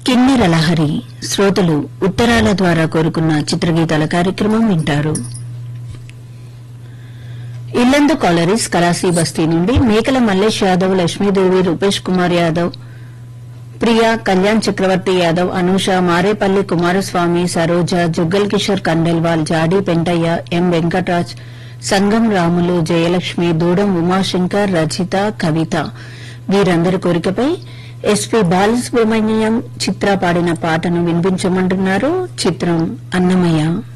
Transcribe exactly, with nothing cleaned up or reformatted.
కిన్నెర లహరి శ్రోతలు ఉత్తరాల ద్వారా కోరుకున్న చిత్రగీతాల కార్యక్రమం వింటారు. ఇల్లందు కాలరీస్ కలాసీ బస్తీ నుండి మేకల మల్లేష్ యాదవ్, లక్ష్మీదేవి, రూపేష్ కుమార్ యాదవ్, ప్రియా, కళ్యాణ్ చక్రవర్తి యాదవ్, అనూష, మారేపల్లి కుమారస్వామి, సరోజ, జుగ్గల్ కిషోర్ కండెల్వాల్, జాడి పెంటయ్య, ఎం వెంకటరాజ్, సంగం రాములు, జయలక్ష్మి, దూడం ఉమాశంకర్, రజిత, కవిత వీరందరి కోరికపై ఎస్పీ బాలసుబ్రహ్మణ్యం చిత్ర పాడిన పాటను వినిపించమంటున్నారు. చిత్రం అన్నమయ్య.